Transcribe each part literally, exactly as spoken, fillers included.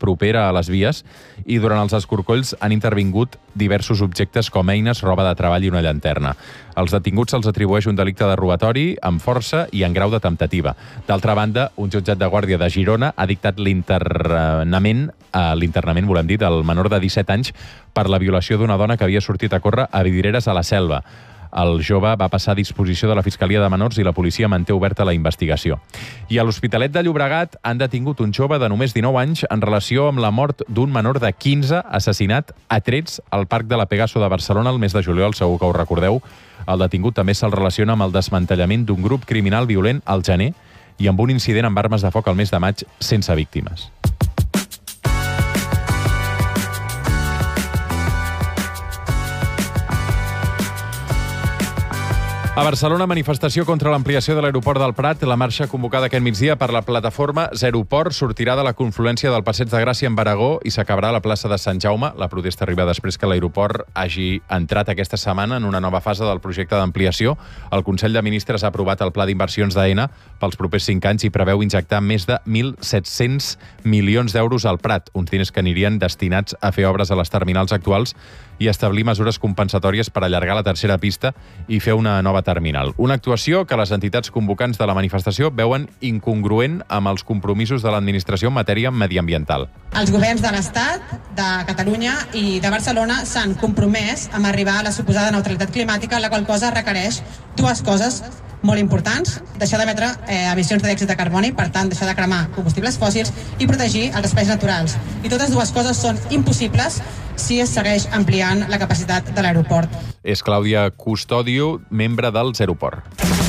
propera a les vies i durant els escorcolls han intervingut diversos objectes com eines, roba de treball i una llanterna. Als detinguts se'ls atribueix un delicte de robatori amb força i en grau de temptativa. D'altra banda, un jutjat de guàrdia de Girona ha dictat l'internament, eh, l'internament, volem dir, del menor de disset anys per la violació d'una dona que havia sortit a córrer a Vidreres a la Selva. El jove va passar a disposició de la Fiscalia de Menors i la policia manté oberta la investigació. I a l'Hospitalet de Llobregat han detingut un jove de només dinou anys en relació amb la mort d'un menor de quinze assassinat a trets al Parc de la Pegaso de Barcelona el mes de juliol, segur que ho recordeu. El detingut també se'l relaciona amb el desmantellament d'un grup criminal violent al gener i amb un incident amb armes de foc al mes de maig sense víctimes. A Barcelona, manifestació contra l'ampliació de l'aeroport del Prat. La marxa convocada aquest migdia per la plataforma Zeroport sortirà de la confluència del Passeig de Gràcia amb Aragó i s'acabarà a la plaça de Sant Jaume. La protesta arriba després que l'aeroport hagi entrat aquesta setmana en una nova fase del projecte d'ampliació. El Consell de Ministres ha aprovat el pla d'inversions d'Aena pels propers cinc anys i preveu injectar més de mil set-cents milions d'euros al Prat, uns diners que anirien destinats a fer obres a les terminals actuals i establir mesures compensatòries per allargar la tercera pista i fer una nova terminal. Una actuació que les entitats convocants de la manifestació veuen incongruent amb els compromisos de l'administració en matèria mediambiental. Els governs de l'Estat, de Catalunya i de Barcelona s'han compromès a arribar a la suposada neutralitat climàtica, la qual cosa requereix dues coses molt importants: deixar d'emetre eh, emissions de diòxid de carboni, per tant, deixar de cremar combustibles fòssils i protegir els espais naturals. I totes dues coses són impossibles si es segueix ampliant la capacitat de l'aeroport. És Clàudia Custodio, membre del Zeroport.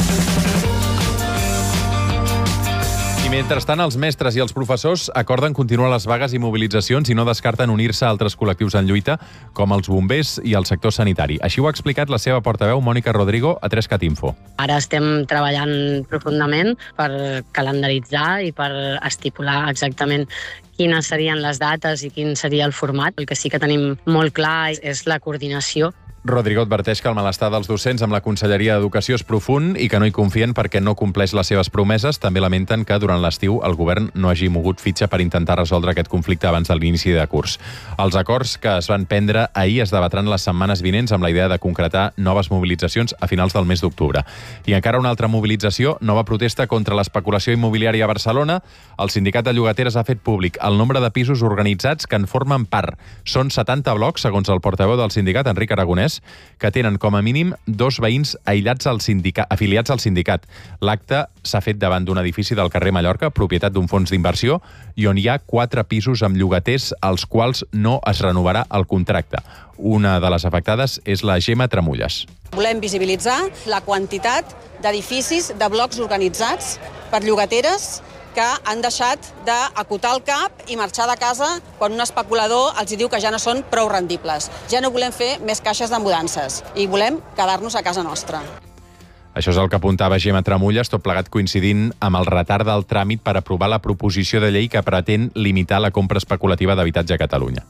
I mentrestant, els mestres i els professors acorden continuar les vagues i mobilitzacions i no descarten unir-se a altres col·lectius en lluita, com els bombers i el sector sanitari. Així ho ha explicat la seva portaveu, Mònica Rodrigo, a tres cat info. Ara estem treballant profundament per calendaritzar i per estipular exactament quines serien les dates i quin seria el format. El que sí que tenim molt clar és la coordinació. Rodrigo adverteix que el malestar dels docents amb la Conselleria d'Educació és profund i que no hi confien perquè no compleix les seves promeses. També lamenten que durant l'estiu el govern no hagi mogut fitxa per intentar resoldre aquest conflicte abans de l'inici de curs. Els acords que es van prendre ahir es debatran les setmanes vinents amb la idea de concretar noves mobilitzacions a finals del mes d'octubre. I encara una altra mobilització, nova protesta contra l'especulació immobiliària a Barcelona. El sindicat de llogateres ha fet públic el nombre de pisos organitzats que en formen part. Són setanta blocs, segons el portaveu del sindicat, Enric Aragonès, que tenen com a mínim dos veïns aïllats al sindicat, afiliats al sindicat. L'acte s'ha fet davant d'un edifici del carrer Mallorca, propietat d'un fons d'inversió, i on hi ha quatre pisos amb llogaters als quals no es renovarà el contracte. Una de les afectades és la Gemma Tramulles. Volem visibilitzar la quantitat d'edificis, de blocs organitzats per llogateres que han deixat d'acotar el cap i marxar de casa quan un especulador els diu que ja no són prou rendibles. Ja no volem fer més caixes de mudances i volem quedar-nos a casa nostra. Això és el que apuntava Gemma Tramulles, tot plegat coincidint amb el retard del tràmit per aprovar la proposició de llei que pretén limitar la compra especulativa d'habitatge a Catalunya.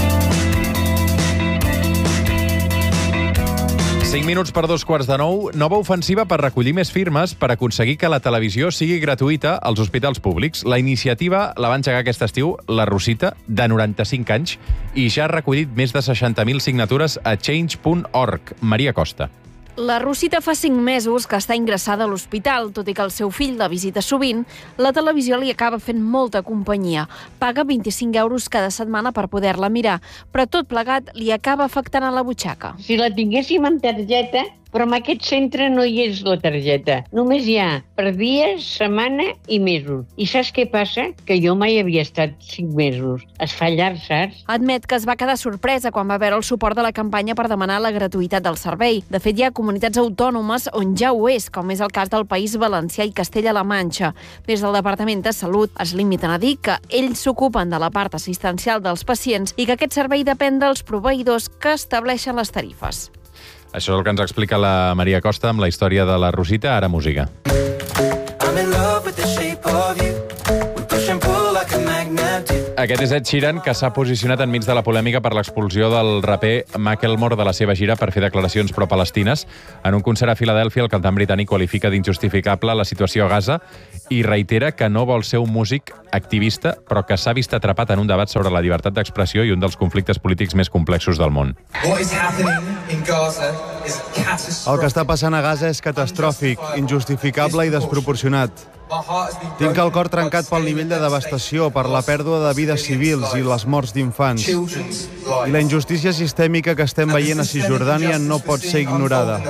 cinc minuts per dos quarts de nou. Nova ofensiva per recollir més firmes per aconseguir que la televisió sigui gratuïta als hospitals públics. La iniciativa la va engegar aquest estiu la Rosita, de noranta-cinc anys, i ja ha recollit més de seixanta mil signatures a change punt org. Maria Costa. La Rosita fa cinc mesos que està ingressada a l'hospital. Tot i que el seu fill la visita sovint, la televisió li acaba fent molta companyia. Paga vint-i-cinc euros cada setmana per poder-la mirar, però tot plegat li acaba afectant a la butxaca. Si la tinguéssim en targeta, però en aquest centre no hi és la targeta. Només hi ha per dies, setmana i mesos. I saps què passa? Que jo mai havia estat cinc mesos. Es fa llarg, saps? Admet que es va quedar sorpresa quan va veure el suport de la campanya per demanar la gratuïtat del servei. De fet, hi ha comunitats autònomes on ja ho és, com és el cas del País Valencià i Castella-La Manxa. Des del Departament de Salut es limiten a dir que ells s'ocupen de la part assistencial dels pacients i que aquest servei depèn dels proveïdors que estableixen les tarifes. Això és el que ens explica la Maria Costa amb la història de la Rosita, ara música. Aquest és Ed Sheeran, que s'ha posicionat enmig de la polèmica per l'expulsió del raper Macklemore de la seva gira per fer declaracions pro-palestines. En un concert a Filadèlfia, el cantant britànic qualifica d'injustificable la situació a Gaza i reitera que no vol ser un músic activista, però que s'ha vist atrapat en un debat sobre la llibertat d'expressió i un dels conflictes polítics més complexos del món. El que està passant a Gaza és catastròfic, injustificable i desproporcionat. Tinc el cor trencat pel nivell de devastació, per la pèrdua de vides civils i les morts d'infants. I la injustícia sistèmica que estem veient a Cisjordània no pot ser ignorada.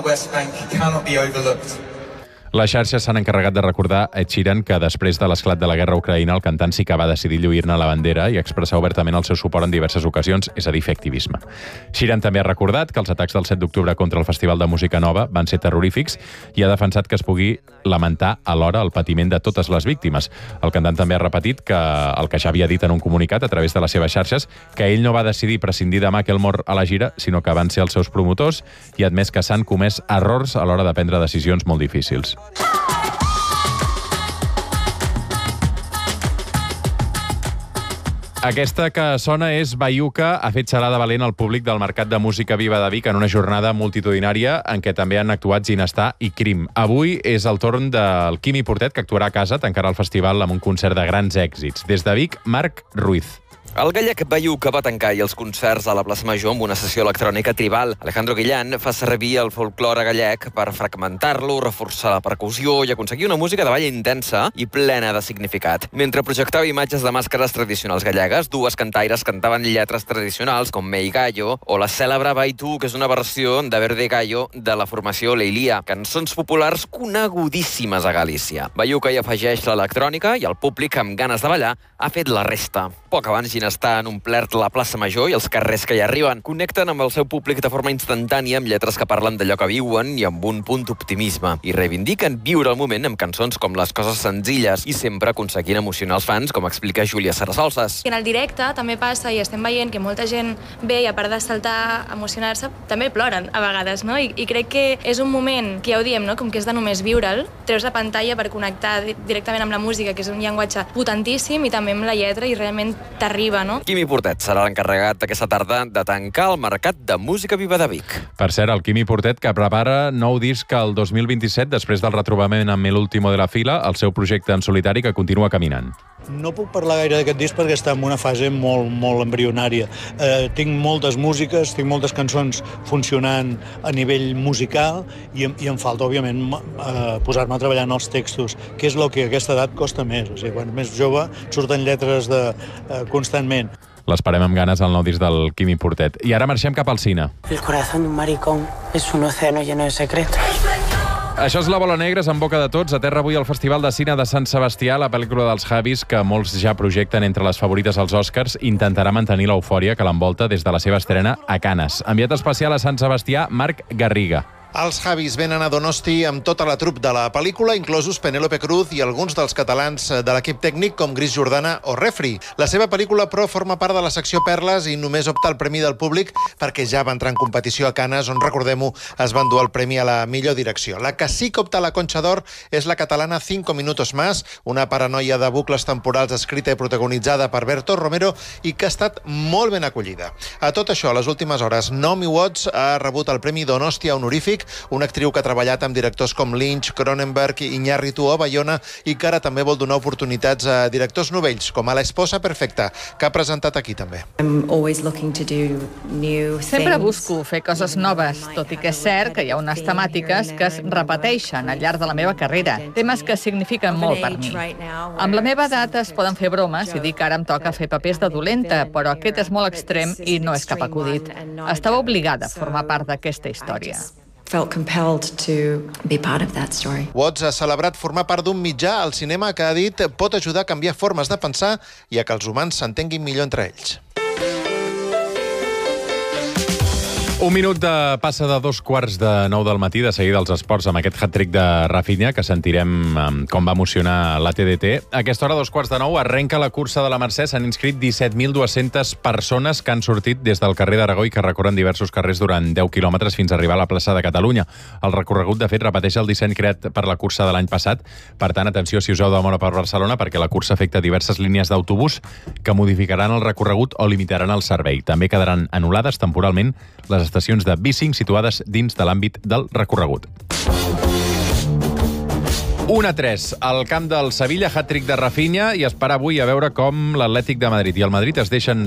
Les xarxes s'han encarregat de recordar a Ed Sheeran que després de l'esclat de la guerra a Ucraïna el cantant sí que va decidir lluir-ne la bandera i expressar obertament el seu suport en diverses ocasions, és a dir, fer activisme. Sheeran també ha recordat que els atacs del set d'octubre contra el Festival de Música Nova van ser terrorífics i ha defensat que es pugui lamentar alhora el patiment de totes les víctimes. El cantant també ha repetit que el que ja havia dit en un comunicat a través de les seves xarxes, que ell no va decidir prescindir de Macklemore a la gira, sinó que van ser els seus promotors, i ha admès que s'han comès errors a l'hora de prendre decisions molt difícils. Aquesta que sona és Baiuca, ha fet xalada valent al públic del Mercat de Música Viva de Vic en una jornada multitudinària en què també han actuat Ginestar i Crim. Avui és el torn del Quimi Portet, que actuarà a casa, tancarà el festival amb un concert de grans èxits. Des de Vic, Marc Ruiz. El gallec Baiuca va tancar ahir els concerts a la plaça Major amb una sessió electrònica tribal. Alejandro Guillán fa servir el folklore gallec per fragmentar-lo, reforçar la percussió i aconseguir una música de ball intensa i plena de significat. Mentre projectava imatges de màscares tradicionals gallegues, dues cantaires cantaven lletres tradicionals com Mei Gallo o la cèlebre Baitu, que és una versió de Verde Gallo de la formació Leilia, cançons populars conegudíssimes a Galícia. Baiuca hi afegeix l'electrònica i el públic, amb ganes de ballar, ha fet la resta. Poc abans Ginestar han omplert la plaça Major i els carrers que hi arriben. Connecten amb el seu públic de forma instantània amb lletres que parlen d'allò que viuen i amb un punt d'optimisme. I reivindiquen viure el moment amb cançons com Les coses senzilles i sempre aconseguint emocionar els fans, com explica Júlia Sarasolses. En el directe també passa i estem veient que molta gent ve i a part de saltar, emocionar-se, també ploren a vegades, no? I, i crec que és un moment que ja ho diem, no? Com que és de només viure'l, treus la pantalla per connectar directament amb la música, que és un llenguatge potentíssim, i també amb la lletra, i realment t'arriba, no? Quimi Portet serà l'encarregat aquesta tarda de tancar el Mercat de Música Viva de Vic. Per cert, el Quimi Portet, que prepara nou disc al dos mil vint-i-set, després del retrobament amb El último de la fila, el seu projecte en solitari que continua caminant. No puc parlar gaire d'aquest disc perquè està en una fase molt, molt embrionària. Eh, tinc moltes músiques, tinc moltes cançons funcionant a nivell musical i, i em falta, òbviament, eh, posar-me a treballar en els textos, que és el que a aquesta edat costa més. O sigui, quan més jove surten lletres de, eh, constantment. L'esperem amb ganes al nou disc del Quimi Portet. I ara marxem cap al cine. El corazón de un maricón es un océano lleno de secretos. Això és La bola negra, és en boca de tots. Aterra avui al Festival de Cine de Sant Sebastià, la pel·lícula dels Javis, que molts ja projecten entre les favorites als Oscars, intentarà mantenir l'eufòria que l'envolta des de la seva estrena a Canes. Enviat especial a Sant Sebastià, Marc Garriga. Els Javis venen a Donosti amb tota la trup de la pel·lícula, inclosos Penélope Cruz i alguns dels catalans de l'equip tècnic com Gris Jordana o Refri. La seva pel·lícula, però, forma part de la secció Perles i només opta al Premi del Públic perquè ja va entrar en competició a Canes, on, recordem-ho, es van dur el premi a la millor direcció. La que sí que opta a la Conxa d'Or és la catalana Cinco minutos más, una paranoia de bucles temporals escrita i protagonitzada per Berto Romero i que ha estat molt ben acollida. A tot això, a les últimes hores, Naomi Watts ha rebut el Premi Donostia honorífic, una actriu que ha treballat amb directors com Lynch, Cronenberg, Iñárritu o Bayona i que ara també vol donar oportunitats a directors novells, com a La esposa perfecta, que ha presentat aquí també. Sempre busco fer coses noves, tot i que és cert que hi ha unes temàtiques que es repeteixen al llarg de la meva carrera, temes que signifiquen molt per mi. Amb la meva edat es poden fer bromes i dir que ara em toca fer papers de dolenta, però aquest és molt extrem i no és cap acudit. Estava obligada a formar part d'aquesta història. felt compelled to be part of that story. Watts ha celebrat formar part d'un mitjà al cinema que ha dit pot ajudar a canviar formes de pensar i a que els humans s'entenguin millor entre ells. Un minut de passa de dos quarts de nou del matí, de seguida als esports amb aquest hat-trick de Rafinha, que sentirem com va emocionar la T D T. A aquesta hora, dos quarts de nou, arrenca la cursa de la Mercè. S'han inscrit disset mil dues-centes persones que han sortit des del carrer d'Aragó i que recorren diversos carrers durant deu quilòmetres fins a arribar a la plaça de Catalunya. El recorregut, de fet, repeteix el disseny creat per la cursa de l'any passat. Per tant, atenció si us heu de moure per Barcelona, perquè la cursa afecta diverses línies d'autobús que modificaran el recorregut o limitaran el servei. També quedaran anul·lades temporalment les estacions de B cinc situades dins de l'àmbit del recorregut. un a tres, al camp del Sevilla, hat-trick de Rafinha, i esperar avui a veure com l'Atlètic de Madrid i el Madrid es deixen